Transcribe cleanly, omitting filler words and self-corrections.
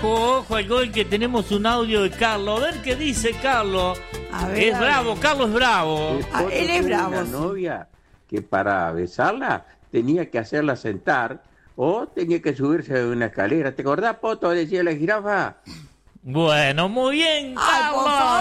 ojo al gol, que tenemos un audio de Carlos. A ver qué dice Carlos. A ver, Es bravo, Carlos es bravo. Él es bravo. Una novia que para besarla tenía que hacerla sentar o tenía que subirse de una escalera. ¿Te acordás, Poto? Decía la jirafa. Bueno, muy bien, Ay, por Carlos.